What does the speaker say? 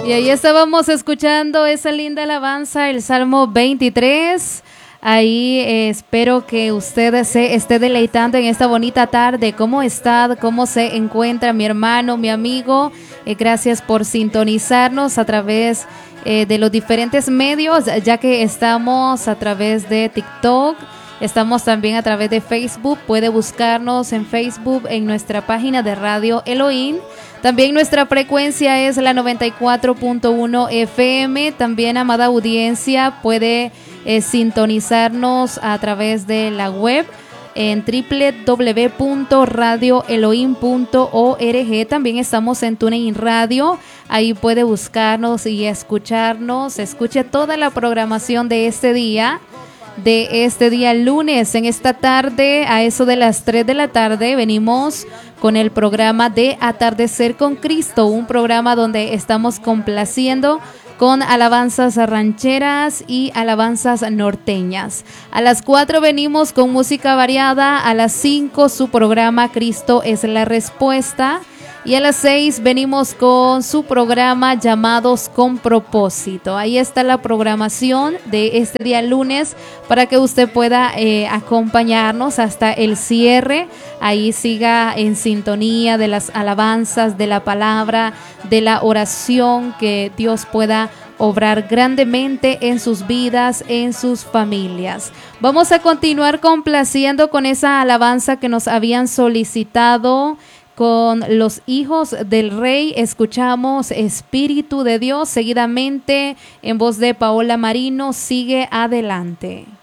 Y ahí estábamos escuchando esa linda alabanza, el Salmo 23. Ahí espero que usted se esté deleitando en esta bonita tarde. ¿Cómo está? ¿Cómo se encuentra mi hermano, mi amigo? Gracias por sintonizarnos a través de los diferentes medios, ya que estamos a través de TikTok. Estamos también a través de Facebook. Puede buscarnos en Facebook en nuestra página de Radio Elohim. También nuestra frecuencia es la 94.1 FM. También, amada audiencia, puede sintonizarnos a través de la web en www.radioelohim.org. También estamos en TuneIn Radio. Ahí puede buscarnos y escucharnos. Escuche toda la programación de este día lunes. En esta tarde, a eso de las 3 de la tarde, venimos con el programa de Atardecer con Cristo, un programa donde estamos complaciendo con alabanzas rancheras y alabanzas norteñas. A las 4 venimos con música variada, a las 5 su programa Cristo es la Respuesta. Y a las 6 venimos con su programa Llamados con Propósito. Ahí está la programación de este día lunes para que usted pueda acompañarnos hasta el cierre. Ahí siga en sintonía de las alabanzas, de la palabra, de la oración, que Dios pueda obrar grandemente en sus vidas, en sus familias. Vamos a continuar complaciendo con esa alabanza que nos habían solicitado. Con los hijos del rey escuchamos Espíritu de Dios. Seguidamente, en voz de Paola Marino, sigue adelante.